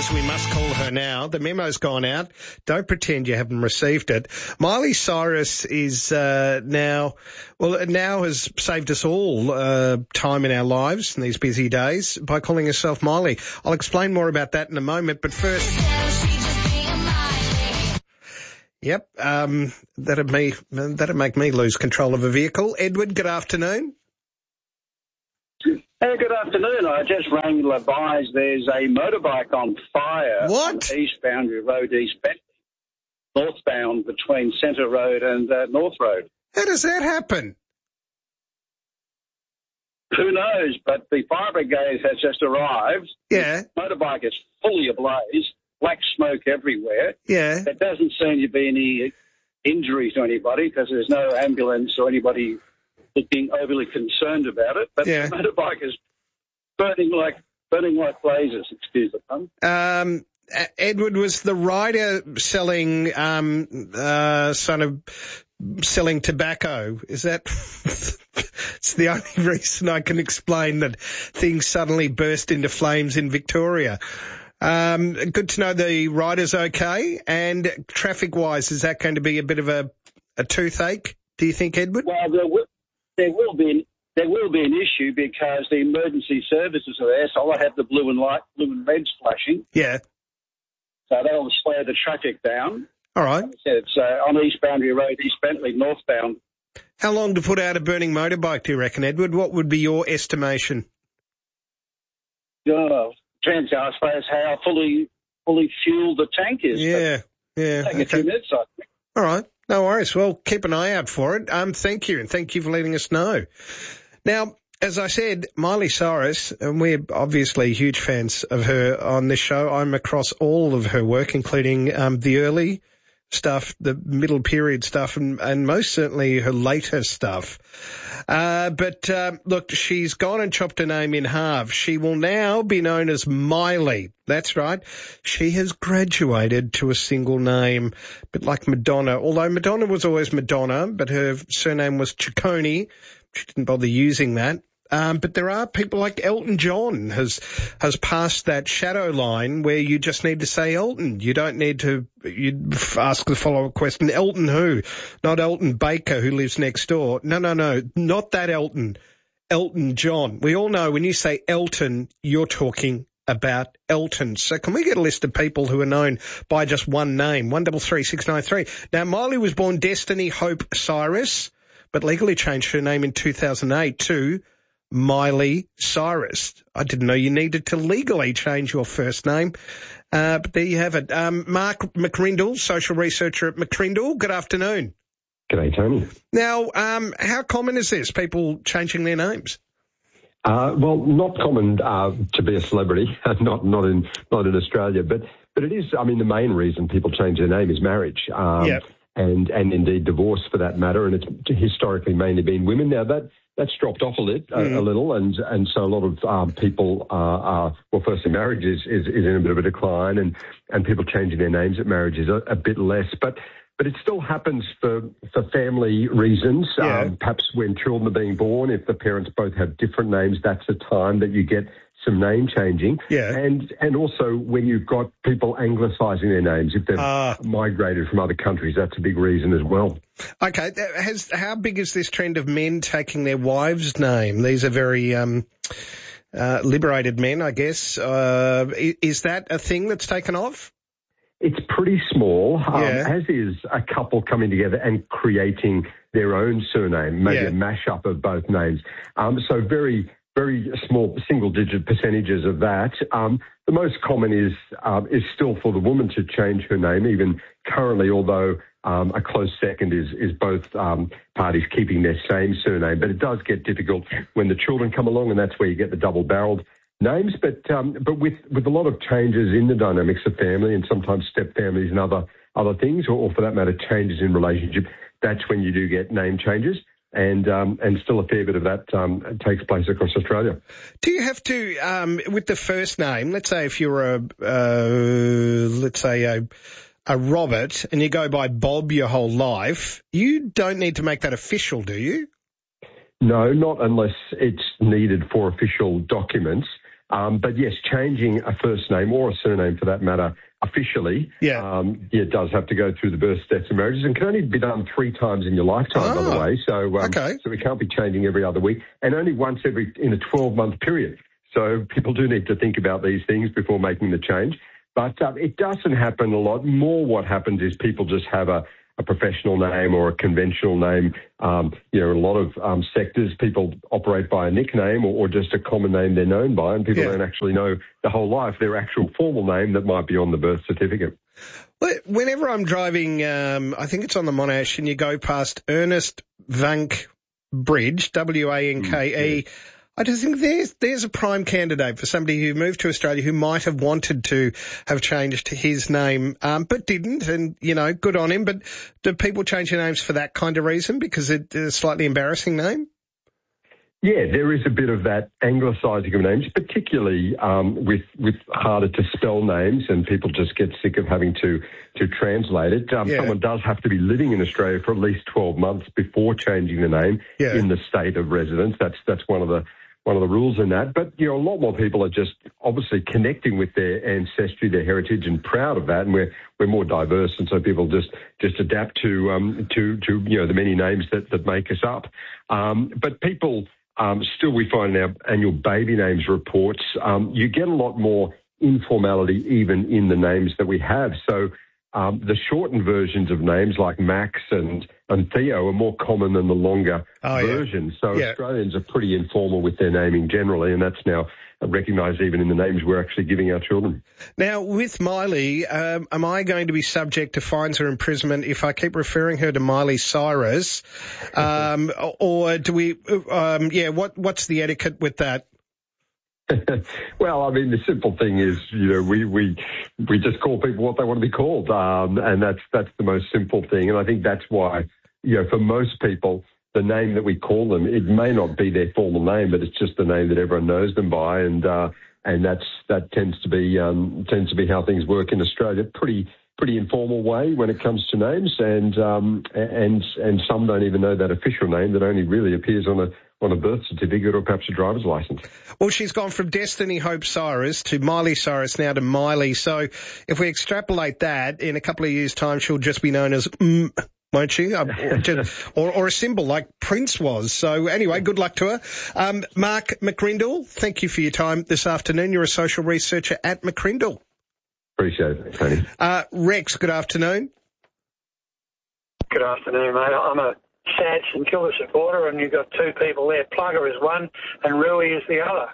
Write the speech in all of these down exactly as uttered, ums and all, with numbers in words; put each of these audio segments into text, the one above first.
as we must call her now. The memo's gone out. Don't pretend you haven't received it. Miley Cyrus is uh, now, well, now has saved us all uh, time in our lives in these busy days by calling herself Miley. I'll explain more about that in a moment, but first... Yep, um, that'd, me, that'd make me lose control of a vehicle. Edward, good afternoon. Hey, good afternoon. I just rang to advise there's a motorbike on fire what? on East Boundary Road, East Bentley, northbound between Centre Road and uh, North Road. How does that happen? Who knows, but the fire brigade has just arrived. Yeah. The motorbike is fully ablaze, black smoke everywhere. Yeah. There doesn't seem to be any injuries to anybody because there's no ambulance or anybody looking overly concerned about it, but yeah. the motorbike is burning like burning like blazes, excuse the pun. Um, Edward, was the rider selling um, uh, sort of selling tobacco? Is that it's the only reason I can explain that things suddenly burst into flames in Victoria. Um, good to know the rider's okay. And traffic-wise, is that going to be a bit of a, a toothache, do you think, Edward? Well, there will, there will be an, there will be an issue because the emergency services are there, so I have the blue and light, blue and reds flashing. Yeah. So that'll slow the traffic down. All right. Like I said, it's uh, on East Boundary Road, East Bentley, northbound. How long to put out a burning motorbike, do you reckon, Edward? What would be your estimation? Oh, depends, I suppose, how fully fully fueled the tank is. Yeah, but yeah. Take okay. a few minutes, I think. All right. No worries. Well, keep an eye out for it. Um, thank you, and thank you for letting us know. Now, as I said, Miley Cyrus, and we're obviously huge fans of her on this show. I'm across all of her work, including um, the early stuff, the middle period stuff, and, and most certainly her later stuff. Uh, but, uh, look, she's gone and chopped her name in half. She will now be known as Miley. That's right. She has graduated to a single name, a bit like Madonna, although Madonna was always Madonna, but her surname was Ciccone. She didn't bother using that. Um, but there are people like Elton John has has passed that shadow line where you just need to say Elton. You don't need to you ask the follow-up question, Elton who? Not Elton Baker who lives next door. No, no, no, not that Elton. Elton John. We all know when you say Elton, you're talking about Elton. So can we get a list of people who are known by just one name? one double three six nine three. Now, Miley was born Destiny Hope Cyrus, but legally changed her name in two thousand eight to Miley Cyrus. I didn't know you needed to legally change your first name, uh, but there you have it. Um, Mark McCrindle, social researcher at McCrindle, good afternoon. G'day, Tony. Now, um, how common is this, people changing their names? Uh, well, not common uh, to be a celebrity, not not in not in Australia, but but it is. I mean, the main reason people change their name is marriage, um, yeah. and and indeed divorce for that matter, and it's historically mainly been women. Now that. That's dropped off a, lit, mm. a, a little, and and so a lot of um, people are, are, well, firstly, marriage is, is, is in a bit of a decline, and, and people changing their names at marriage is a, a bit less. But but it still happens for, for family reasons. Yeah. Um, perhaps when children are being born, if the parents both have different names, that's a time that you get some name changing. Yeah. And and also when you've got people anglicising their names, if they've uh, migrated from other countries, that's a big reason as well. Okay. Has, how big is this trend of men taking their wives' name? These are very um, uh, liberated men, I guess. Uh, is that a thing that's taken off? It's pretty small, um, yeah. as is a couple coming together and creating their own surname, maybe yeah. a mashup of both names. Um, so very... very small single-digit percentages of that. Um, the most common is um, is still for the woman to change her name, even currently, although um, a close second is, is both um, parties keeping their same surname. But it does get difficult when the children come along, and that's where you get the double-barreled names. But um, but with, with a lot of changes in the dynamics of family and sometimes step-families and other, other things, or, or for that matter, changes in relationship, that's when you do get name changes. And um, and still a fair bit of that um, takes place across Australia. Do you have to, um, with the first name, let's say if you're a, uh, let's say a, a Robert and you go by Bob your whole life, you don't need to make that official, do you? No, not unless it's needed for official documents. Um, but yes, changing a first name or a surname for that matter officially, yeah. Um, yeah, it does have to go through the births, deaths and marriages and can only be done three times in your lifetime, oh, by the way. So, um, okay. so we can't be changing every other week and only once every in a twelve-month period. So people do need to think about these things before making the change. But uh, it doesn't happen a lot. More what happens is people just have a, a professional name or a conventional name. Um, you know, in a lot of um, sectors, people operate by a nickname or, or just a common name they're known by, and people yeah. don't actually know the whole life their actual formal name that might be on the birth certificate. Well, whenever I'm driving, um, I think it's on the Monash, and you go past Ernest Vank Bridge, W A N K E, mm, yeah. I just think there's there's a prime candidate for somebody who moved to Australia who might have wanted to have changed his name, um, but didn't, and, you know, good on him. But do people change their names for that kind of reason, because it's a slightly embarrassing name? Yeah, there is a bit of that anglicising of names, particularly um, with with harder to spell names, and people just get sick of having to to translate it. Um, yeah. Someone does have to be living in Australia for at least twelve months before changing the name yeah. in the state of residence. That's that's one of the one of the rules in that. But, you know, a lot more people are just obviously connecting with their ancestry, their heritage, and proud of that. And we're we're more diverse, and so people just just adapt to um to to you know the many names that that make us up. Um, but people. Um, still, we find in our annual baby names reports, um, you get a lot more informality even in the names that we have. So um, the shortened versions of names like Max and, and Theo are more common than the longer oh, versions. Yeah. So yeah. Australians are pretty informal with their naming generally, and that's now recognised even in the names we're actually giving our children. Now, with Miley, um, am I going to be subject to fines or imprisonment if I keep referring her to Miley Cyrus? Um, or do we, um, yeah, what what's the etiquette with that? Well, I mean, the simple thing is, you know, we, we, we just call people what they want to be called. Um, and that's, that's the most simple thing. And I think that's why, you know, for most people, the name that we call them, it may not be their formal name, but it's just the name that everyone knows them by, and uh, and that's that tends to be um, tends to be how things work in Australia. Pretty pretty informal way when it comes to names, and um, and and some don't even know that official name that only really appears on a on a birth certificate or perhaps a driver's license. Well, she's gone from Destiny Hope Cyrus to Miley Cyrus now to Miley. So if we extrapolate that, in a couple of years' time, she'll just be known as mm, won't she? Or, or, or a symbol like Prince was. So anyway, good luck to her. Um, Mark McCrindle, thank you for your time this afternoon. You're a social researcher at McCrindle. Appreciate it, Tony. Uh, Rex, good afternoon. Good afternoon, mate. I'm a sad St Kilda supporter, and you've got two people there. Plugger is one and Rui is the other.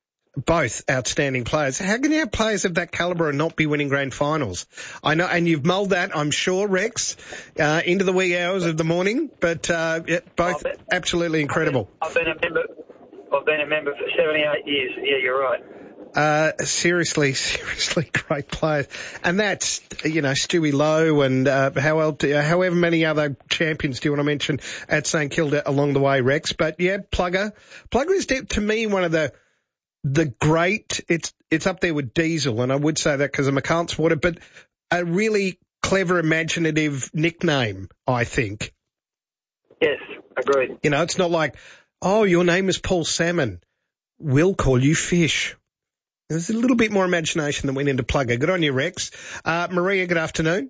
Both outstanding players. How can you have players of that calibre and not be winning grand finals? I know, and you've mulled that, I'm sure, Rex, uh, into the wee hours of the morning, but uh, yeah, both been, absolutely incredible. I've been, I've been a member. I've been a member for seventy-eight years. Yeah, you're right. Uh, seriously, seriously great players. And that's, you know, Stewie Lowe and uh, how else, uh, however many other champions do you want to mention at St Kilda along the way, Rex. But yeah, Plugger. Plugger is, to me, one of the The great, it's it's up there with Diesel, and I would say that because I'm a Carlton supporter, but a really clever, imaginative nickname, I think. Yes, agreed. You know, it's not like, oh, your name is Paul Salmon. We'll call you Fish. There's a little bit more imagination that went into Plugger. Good on you, Rex. Uh, Maria, good afternoon.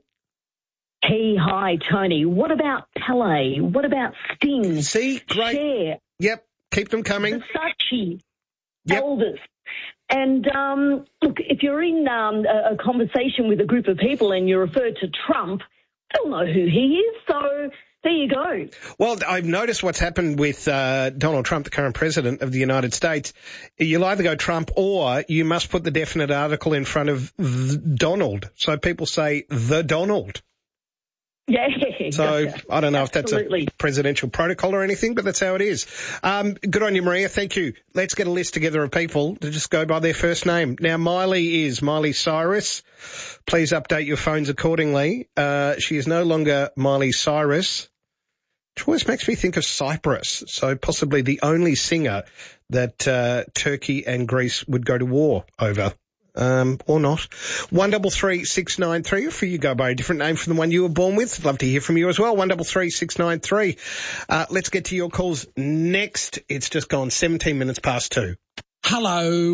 Hey, hi, Tony. What about Pele? What about Sting? See, great. Cher? Yep, keep them coming. Versace. Yep. Elvis. And um, look, if you're in um, a, a conversation with a group of people and you refer to Trump, they'll know who he is. So there you go. Well, I've noticed what's happened with uh, Donald Trump, the current president of the United States. You'll either go Trump or you must put the definite article in front of the Donald. So people say the Donald. Yeah. So gotcha. I don't know if that's Absolutely. a presidential protocol or anything, but that's how it is. Um, good on you, Maria. Thank you. Let's get a list together of people to just go by their first name. Now, Miley is Miley Cyrus. Please update your phones accordingly. Uh, she is no longer Miley Cyrus, which always makes me think of Cyprus. So possibly the only singer that uh, Turkey and Greece would go to war over. Um, or not. One double three six nine three. If you go by a different name from the one you were born with, I'd love to hear from you as well. One double three six nine three. Uh, let's get to your calls next. It's just gone seventeen minutes past two. Hello.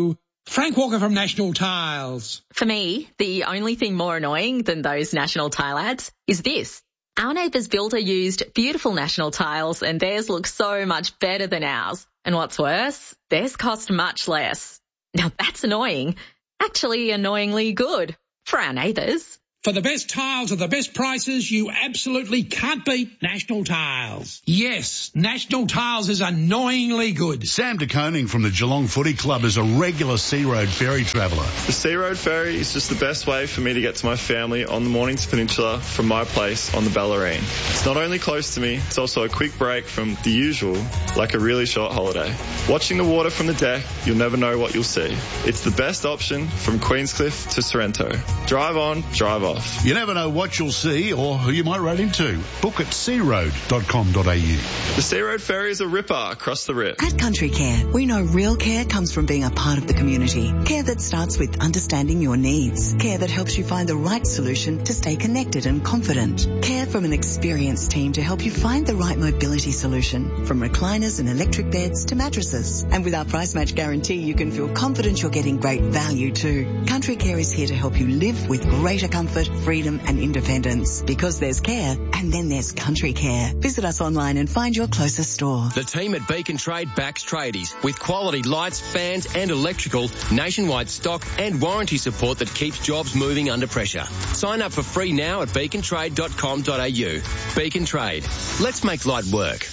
Frank Walker from National Tiles. For me, the only thing more annoying than those National Tile ads is this. Our neighbour's builder used beautiful National Tiles and theirs looks so much better than ours. And what's worse, theirs cost much less. Now that's annoying. Actually annoyingly good for our neighbours. For the best tiles at the best prices, you absolutely can't beat National Tiles. Yes, National Tiles is annoyingly good. Sam de Koning from the Geelong Footy Club is a regular Sea Road ferry traveller. The Sea Road ferry is just the best way for me to get to my family on the Mornington Peninsula from my place on the Bellarine. It's not only close to me, it's also a quick break from the usual, like a really short holiday. Watching the water from the deck, you'll never know what you'll see. It's the best option from Queenscliff to Sorrento. Drive on, drive off. You never know what you'll see or who you might run into. Book at sea road dot com dot a u. The Sea Road ferry is a ripper across the rip. At Country Care, we know real care comes from being a part of the community. Care that starts with understanding your needs. Care that helps you find the right solution to stay connected and confident. Care from an experienced team to help you find the right mobility solution. From recliners and electric beds to mattresses. And with our price match guarantee, you can feel confident you're getting great value too. Country Care is here to help you live with greater comfort, freedom and independence. Because there's care, and then there's Country Care. Visit us online and find your closest store. The team at Beacon Trade backs tradies with quality lights, fans and electrical, nationwide stock and warranty support that keeps jobs moving under pressure. Sign up for free now at beacon trade dot com dot a u. Beacon Trade. Let's make light work.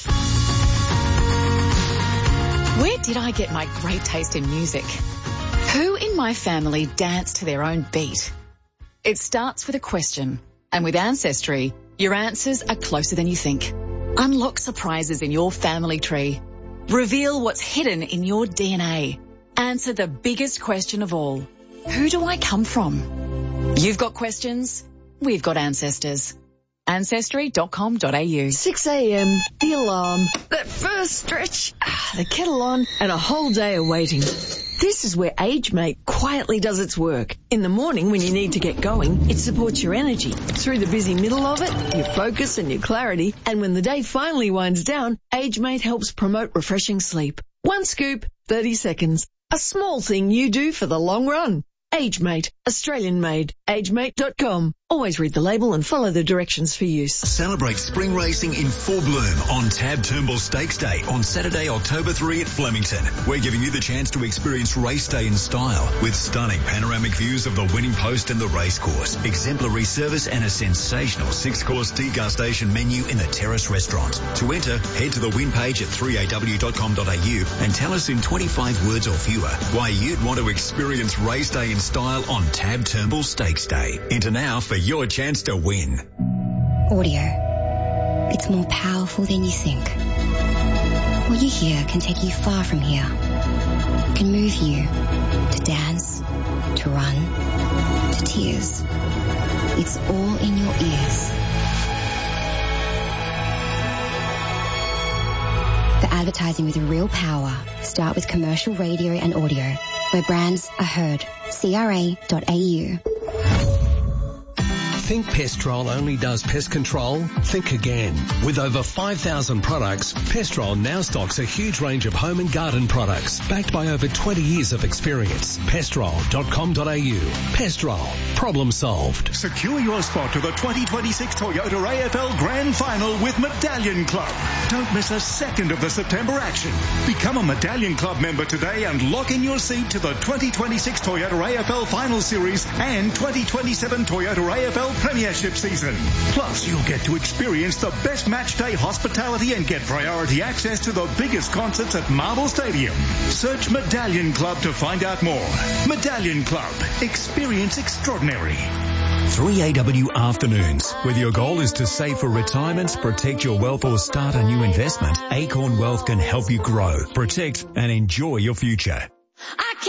Where did I get my great taste in music? Who in my family danced to their own beat? It starts with a question, and with Ancestry, your answers are closer than you think. Unlock surprises in your family tree. Reveal what's hidden in your D N A. Answer the biggest question of all. Who do I come from? You've got questions, we've got ancestors. ancestry dot com dot a u. six a.m, the alarm, that first stretch, the kettle on, and a whole day of waiting. This is where AgeMate quietly does its work. In the morning when you need to get going, it supports your energy. Through the busy middle of it, your focus and your clarity. And when the day finally winds down, AgeMate helps promote refreshing sleep. One scoop, thirty seconds. A small thing you do for the long run. AgeMate, Australian made. age mate dot com. Always read the label and follow the directions for use. Celebrate spring racing in full bloom on Tab Turnbull Stakes Day on Saturday, October third at Flemington. We're giving you the chance to experience race day in style with stunning panoramic views of the winning post and the racecourse, exemplary service and a sensational six-course degustation menu in the Terrace Restaurant. To enter, head to the win page at three a w dot com dot a u and tell us in twenty-five words or fewer why you'd want to experience race day in style on Tab Turnbull Stakes Day. Enter now for your chance to win. Audio. It's more powerful than you think. What you hear can take you far from here. It can move you to dance, to run, to tears. It's all in your ears. The advertising with real power. Start with commercial radio and audio, where brands are heard. C R A dot A U. Think Pestrol only does pest control? Think again. With over five thousand products, Pestrol now stocks a huge range of home and garden products, backed by over twenty years of experience. pestrol dot com dot a u. Pestrol. Problem solved. Secure your spot to the twenty twenty-six Toyota A F L Grand Final with Medallion Club. Don't miss a second of the September action. Become a Medallion Club member today and lock in your seat to the twenty twenty-six Toyota A F L Final Series and twenty twenty-seven Toyota A F L Premiership season. Plus, you'll get to experience the best match day hospitality and get priority access to the biggest concerts at Marvel Stadium. Search Medallion Club to find out more. Medallion Club. Experience extraordinary. three A W Afternoons. Whether your goal is to save for retirement, protect your wealth or start a new investment, Acorn Wealth can help you grow, protect and enjoy your future. I